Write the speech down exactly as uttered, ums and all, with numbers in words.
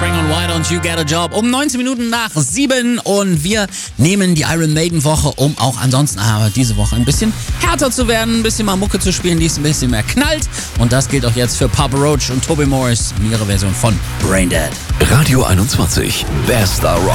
Offspring und Why Don't You Get a Job um neunzehn Minuten nach sieben und wir nehmen die Iron Maiden Woche, um auch ansonsten aber diese Woche ein bisschen härter zu werden, ein bisschen mal Mucke zu spielen, die es ein bisschen mehr knallt und das gilt auch jetzt für Papa Roach und Toby Morris, ihre Version von Brain Dead. Radio einundzwanzig, bester Rock.